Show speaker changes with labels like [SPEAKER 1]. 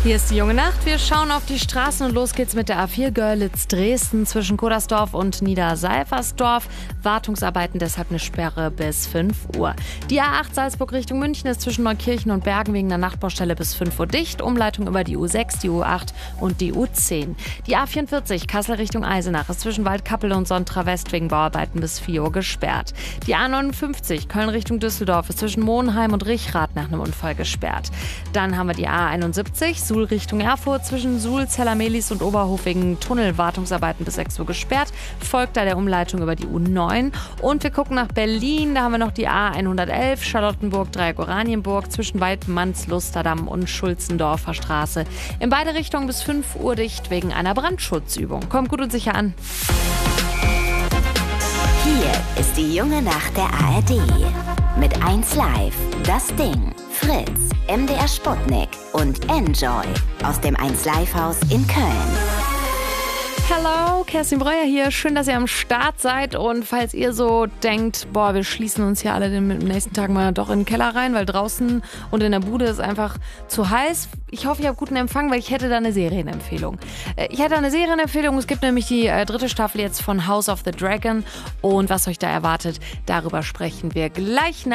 [SPEAKER 1] Hier ist die junge Nacht. Wir schauen auf die Straßen und los geht's mit der A4 Görlitz-Dresden zwischen Kodersdorf und Niederseifersdorf. Wartungsarbeiten, deshalb eine Sperre bis 5 Uhr. Die A8 Salzburg Richtung München ist zwischen Neukirchen und Bergen wegen einer Nachtbaustelle bis 5 Uhr dicht. Umleitung über die U6, die U8 und die U10. Die A44 Kassel Richtung Eisenach ist zwischen Waldkappel und Sontra West wegen Bauarbeiten bis 4 Uhr gesperrt. Die A59 Köln Richtung Düsseldorf ist zwischen Monheim und Richrath nach einem Unfall gesperrt. Dann haben wir die A71 Suhl Richtung Erfurt zwischen Suhl, Zellermelis und Oberhof wegen Tunnelwartungsarbeiten bis 6 Uhr gesperrt. Folgt da der Umleitung über die U9. Und wir gucken nach Berlin. Da haben wir noch die A111 Charlottenburg, Dreieck Oranienburg zwischen Weidmanns, Lusterdamm und Schulzendorfer Straße. In beide Richtungen bis 5 Uhr dicht wegen einer Brandschutzübung. Kommt gut und sicher an.
[SPEAKER 2] Hier ist die junge Nacht der ARD. Mit 1 Live, das Ding, Fritz, MDR Sputnik und Enjoy aus dem 1 Live Haus in Köln.
[SPEAKER 1] Hallo, Kerstin Breuer hier. Schön, dass ihr am Start seid. Und falls ihr so denkt, boah, wir schließen uns hier alle den nächsten Tag mal doch in den Keller rein, weil draußen und in der Bude ist einfach zu heiß. Ich hoffe, ihr habt guten Empfang, weil ich hätte da eine Serienempfehlung. Es gibt nämlich die 3. Staffel jetzt von House of the Dragon. Und was euch da erwartet, darüber sprechen wir gleich nach.